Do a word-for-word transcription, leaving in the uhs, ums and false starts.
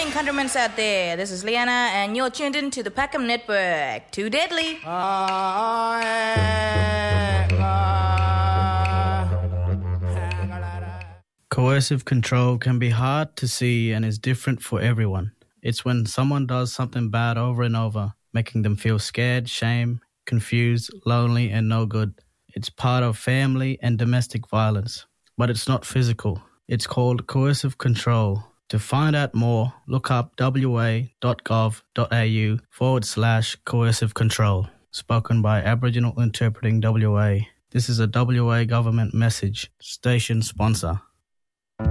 morning, countrymen out there. This is Liana, and you're tuned in to the Packham Network. Too deadly. Coercive control can be hard to see and is different for everyone. It's when someone does something bad over and over, making them feel scared, shame, confused, lonely, and no good. It's part of family and domestic violence, but it's not physical. It's called coercive control. To find out more, look up wa.gov.au forward slash coercive control. Spoken by Aboriginal Interpreting W A. This is a W A government message. Station sponsor.